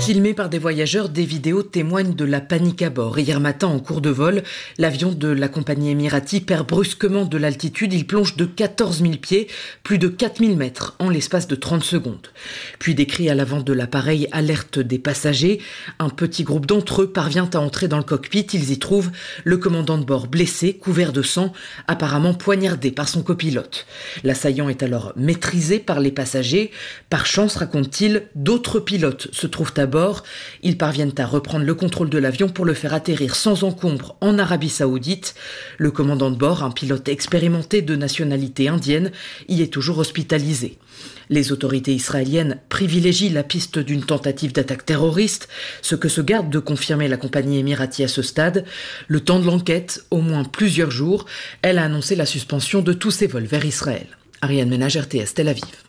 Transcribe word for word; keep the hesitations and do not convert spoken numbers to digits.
Filmées par des voyageurs, des vidéos témoignent de la panique à bord. Hier matin, en cours de vol, l'avion de la compagnie Emirati perd brusquement de l'altitude. Il plonge de quatorze mille pieds, plus de quatre mille mètres, en l'espace de trente secondes. Puis des cris à l'avant de l'appareil alertent des passagers. Un petit groupe d'entre eux parvient à entrer dans le cockpit. Ils y trouvent le commandant de bord blessé, couvert de sang, apparemment poignardé par son copilote. L'assaillant est alors maîtrisé par les passagers. Par chance, raconte-t-il, d'autres pilotes se trouvent à bord. Ils parviennent à reprendre le contrôle de l'avion pour le faire atterrir sans encombre en Arabie Saoudite. Le commandant de bord, un pilote expérimenté de nationalité indienne, y est toujours hospitalisé. Les autorités israéliennes privilégient la piste d'une tentative d'attaque terroriste, ce que se garde de confirmer la compagnie Emirati à ce stade. Le temps de l'enquête, au moins plusieurs jours, elle a annoncé la suspension de tous ses vols vers Israël. Ariane Ménage, R T S, Tel Aviv.